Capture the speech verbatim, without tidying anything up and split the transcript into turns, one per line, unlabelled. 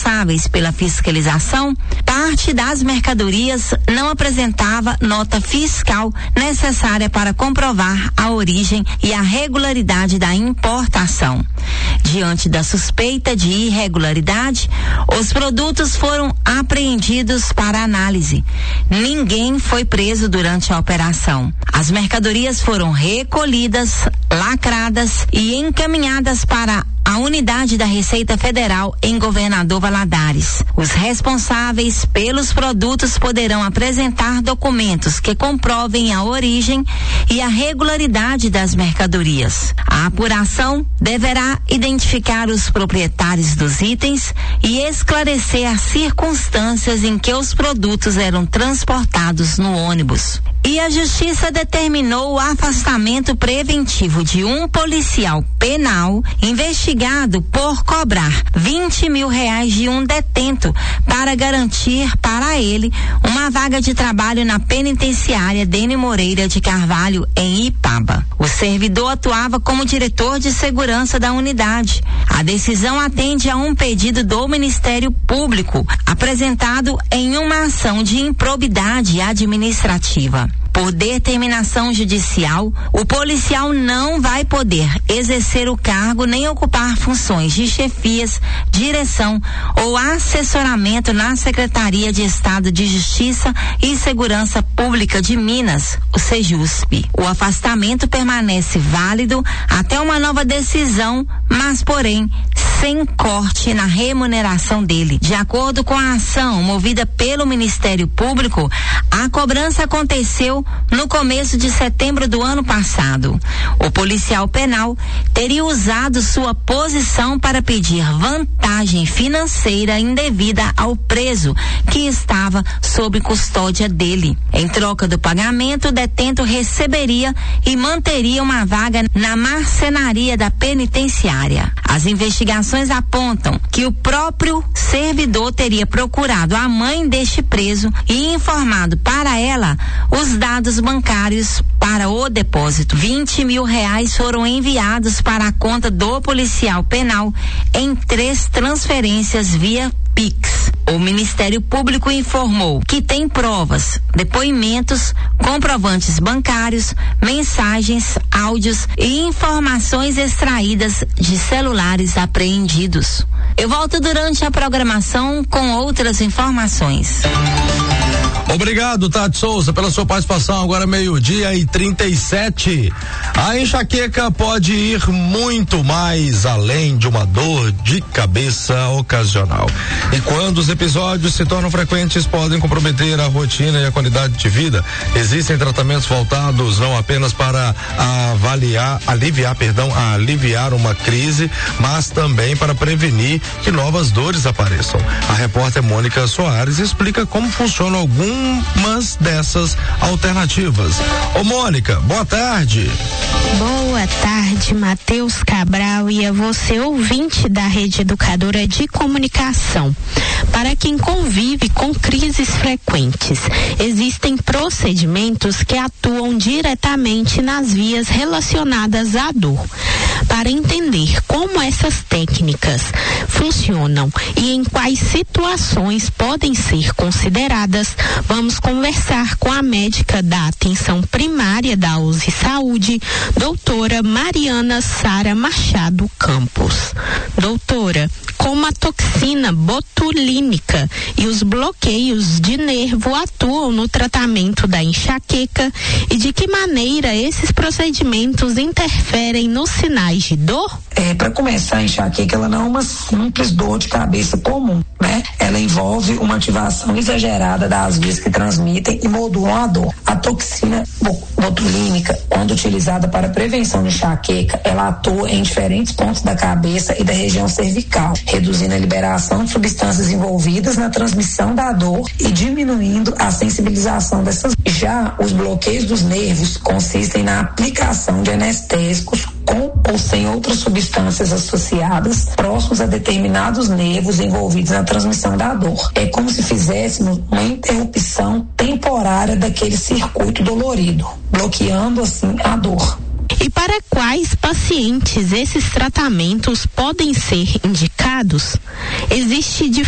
responsáveis pela fiscalização, parte das mercadorias não apresentava nota fiscal necessária para comprovar a origem e a regularidade da importação. Diante da suspeita de irregularidade, os produtos foram apreendidos para análise. Ninguém foi preso durante a operação. As mercadorias foram recolhidas, lacradas e encaminhadas para a unidade da Receita Federal em Governador Valadares. Os responsáveis pelos produtos poderão apresentar documentos que comprovem a origem e a regularidade das mercadorias. A apuração deverá identificar os proprietários dos itens e esclarecer as circunstâncias em que os produtos eram transportados no ônibus. E a Justiça determinou o afastamento preventivo de um policial penal investigado por cobrar vinte mil reais de um detento para garantir para ele uma vaga de trabalho na penitenciária Dene Moreira de Carvalho, em Ipaba. O servidor atuava como diretor de segurança da unidade. A decisão atende a um pedido do Ministério Público, apresentado em uma ação de improbidade administrativa. Por determinação judicial, o policial não vai poder exercer o cargo nem ocupar funções de chefias, direção ou assessoramento na Secretaria de Estado de Justiça e Segurança Pública de Minas, o SEJUSP. O afastamento permanece válido até uma nova decisão, mas porém sem corte na remuneração dele. De acordo com a ação movida pelo Ministério Público, a cobrança aconteceu no começo de setembro do ano passado. O policial penal teria usado sua posição para pedir vantagem financeira indevida ao preso que estava sob custódia dele. Em troca do pagamento, o detento receberia e manteria uma vaga na marcenaria da penitenciária. As investigações apontam que o próprio servidor teria procurado a mãe deste preso e informado para ela os dados bancários para o depósito. vinte mil reais foram enviados para a conta do policial penal em três transferências via Pix. O Ministério Público informou que tem provas, depoimentos, comprovantes bancários, mensagens, áudios e informações extraídas de celulares apreendidos. Eu volto durante a programação com outras informações.
Obrigado, Tati Souza, pela sua participação. Agora meio-dia e trinta e sete. A enxaqueca pode ir muito mais além de uma dor de cabeça ocasional. E quando os episódios se tornam frequentes, podem comprometer a rotina e a qualidade de vida. Existem tratamentos voltados não apenas para avaliar, aliviar, perdão, aliviar uma crise, mas também para prevenir que novas dores apareçam. A repórter Mônica Soares explica como funcionam algumas dessas alternativas. Ô Mônica, boa tarde.
Boa tarde, Matheus Cabral, e a você, ouvinte da Rede Educadora de Comunicação. Para quem convive com crises frequentes, existem procedimentos que atuam diretamente nas vias relacionadas à dor. Para entender como essas técnicas funcionam e em quais situações podem ser consideradas, vamos conversar com a médica da atenção primária da U S I Saúde, doutora Mariana Sara Machado Campos. Doutora, como a toxina botulínica e os bloqueios de nervo atuam no tratamento da enxaqueca e de que maneira esses procedimentos interferem nos sinais de dor?
É, para começar, a enxaqueca ela não é uma simples dor de cabeça comum, né? Ela envolve uma ativação exagerada das vias que transmitem e modulam a dor. A toxina botulínica, quando utilizada para prevenção de enxaqueca, ela atua em diferentes pontos da cabeça e da região cervical, reduzindo a liberação de substâncias envolvidas na transmissão da dor e diminuindo a sensibilização dessas. Já os bloqueios dos nervos consistem na aplicação de anestésicos com ou sem outras substâncias associadas próximos a determinados nervos envolvidos na transmissão da dor. É como se fizéssemos uma interrupção temporária daquele circuito dolorido, bloqueando assim a dor.
E para quais pacientes esses tratamentos podem ser indicados? Existe